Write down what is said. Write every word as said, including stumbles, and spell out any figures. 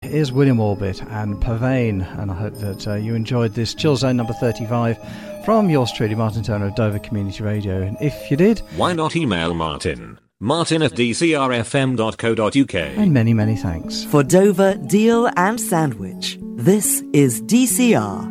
is William Orbit and Pavane, and I hope that uh, you enjoyed this Chill Zone number thirty-five from yours truly, Martin Turner of Dover Community Radio. And if you did, why not email Martin? Martin at d c r f m dot co dot u k. And many, many thanks. For Dover, Deal and Sandwich, this is D C R.